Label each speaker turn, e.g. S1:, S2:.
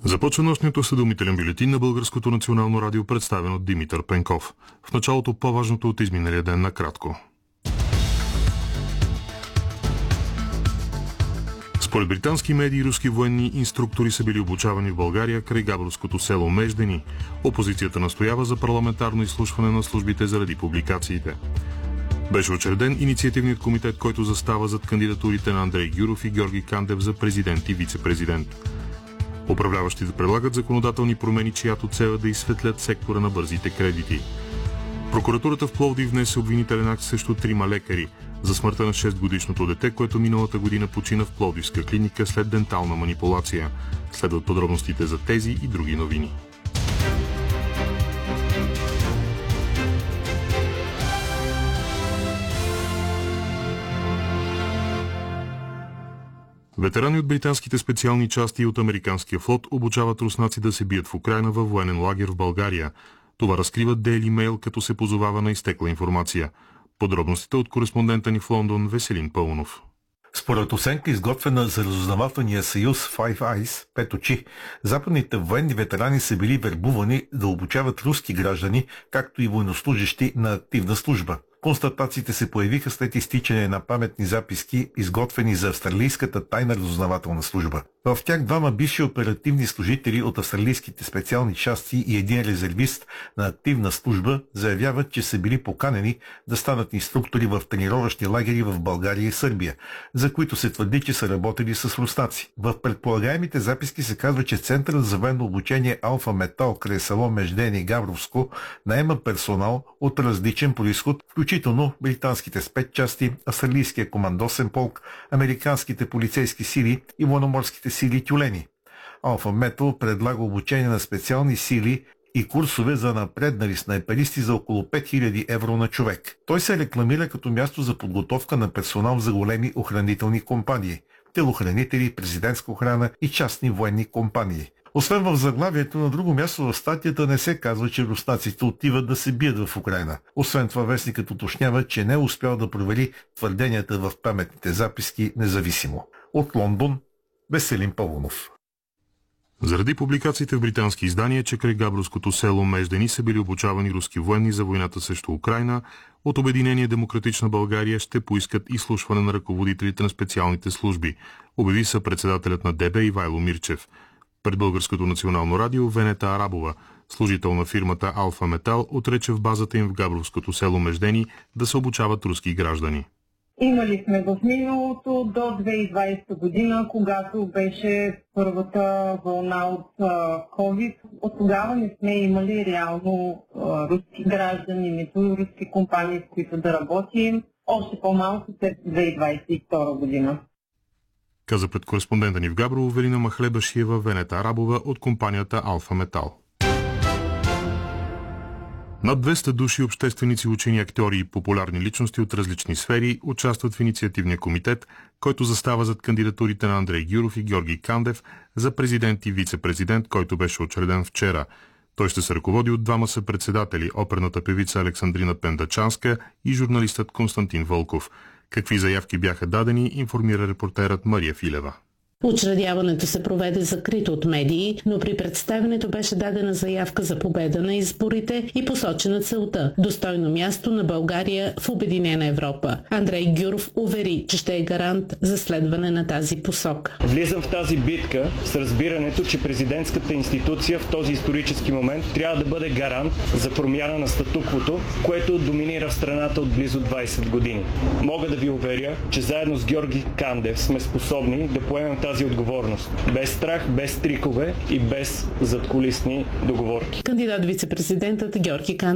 S1: Започва нощният осведомителен бюлетин на Българското национално радио, представен от Димитър Пенков. В началото по-важното от изминалия ден накратко. Според британски медии, руски военни инструктори са били обучавани в България край габровското село Междени. Опозицията настоява за парламентарно изслушване на службите заради публикациите. Беше учреден инициативният комитет, който застава зад кандидатурите на Андрей Гюров и Георги Кандев за президент и вице-президент. Управляващите предлагат законодателни промени, чиято цел е да изсветлят сектора на бързите кредити. Прокуратурата в Пловдив внесе обвинителен акт срещу 3 лекари за смъртта на 6-годишното дете, което миналата година почина в Пловдивска клиника след дентална манипулация. Следват подробностите за тези и други новини. Ветерани от британските специални части и от американския флот обучават руснаци да се бият в Украйна във военен лагер в България. Това разкрива Daily Mail, като се позовава на изтекла информация. Подробностите от кореспондента ни в Лондон Веселин Пълнов.
S2: Според оценка, изготвена за разузнавателния съюз Five Eyes, 5 очи, западните военни ветерани са били вербувани да обучават руски граждани, както и военнослужащи на активна служба. Констатациите се появиха след изтичане на паметни записки, изготвени за австралийската тайна разузнавателна служба. В тях 2 бивши оперативни служители от австралийските специални части и един резервист на активна служба заявяват, че са били поканени да станат инструктори в тренировъчни лагери в България и Сърбия, за които се твърди, че са работили с руснаци. В предполагаемите записки се казва, че Центърът за военно обучение Алфа Метал край село Междени и Габровско наема персонал от различен произход, включително британските спецчасти, австралийския командосен полк, американските полицейски сили и военноморските сили Тюлени. Алфа Метал предлага обучение на специални сили и курсове за напреднали снайперисти за около 5000 евро на човек. Той се рекламира като място за подготовка на персонал за големи охранителни компании, телохранители, президентска охрана и частни военни компании. Освен в заглавието, на друго място в статията не се казва, че руснаците отиват да се бият в Украйна. Освен това, вестникът уточнява, че не е успял да провери твърденията в паметните записки независимо. От Лондон, Веселин Павлов.
S1: Заради публикациите в британски издания, че край габровското село Междени са били обучавани руски военни за войната срещу Украйна, от Обединение Демократична България ще поискат изслушване на ръководителите на специалните служби, обяви съпредседателят на ДБ Ивайло Мирчев. Пред Българското национално радио Венета Арабова, служител на фирмата Алфа Метал, отрече в базата им в габровското село Междени да се обучават руски граждани.
S3: Имали сме в миналото до 2020 година, когато беше първата вълна от COVID. От тогава не сме имали реално руски граждани, нито руски компании, с които да работим. Още по-малко след 2022 година.
S1: Каза пред кореспондента ни в Габрово Велина Махлебашиева Венета Арабова от компанията Алфа Метал. Над 200 души, общественици, учени, актьори и популярни личности от различни сфери участват в инициативния комитет, който застава зад кандидатурите на Андрей Гюров и Георги Кандев за президент и вице-президент, който беше учреден вчера. Той ще се ръководи от 2 съпредседатели, оперната певица Александрина Пендачанска и журналистът Константин Вълков. Какви заявки бяха дадени, информира репортерът Мария Филева.
S4: Учредяването се проведе закрито от медии, но при представянето беше дадена заявка за победа на изборите и посочена целта – достойно място на България в Обединена Европа. Андрей Гюров увери, че ще е гарант за следване на тази посока.
S5: Влизам в тази битка с разбирането, че президентската институция в този исторически момент трябва да бъде гарант за промяна на статуквото, което доминира в страната от близо 20 години. Мога да ви уверя, че заедно с Георги Кандев сме способни да поемем тази отговорност. Без страх, без трикове и без задкулисни договорки.
S4: Кандидат вице-президентът Георги Кандев